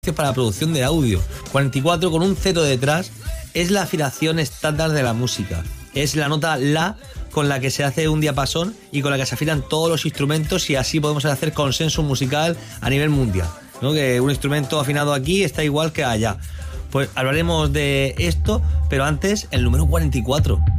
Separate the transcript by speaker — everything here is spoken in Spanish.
Speaker 1: para la producción de audio. 44 con un 0 detrás es la afinación estándar de la música. Es la nota La con la que se hace un diapasón y con la que se afinan todos los instrumentos, y así podemos hacer consenso musical a nivel mundial, ¿no? Que un instrumento afinado aquí está igual que allá. Pues hablaremos de esto, pero antes el número 44.